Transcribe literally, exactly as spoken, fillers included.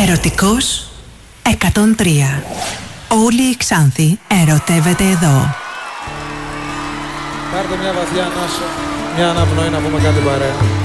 Ερωτικός εκατόν τρία. Όλη η Ξάνθη ερωτεύεται εδώ. Πάρτε μια βαθιά ανάσα, μια αναπνοή να πούμε κάτι παρέα.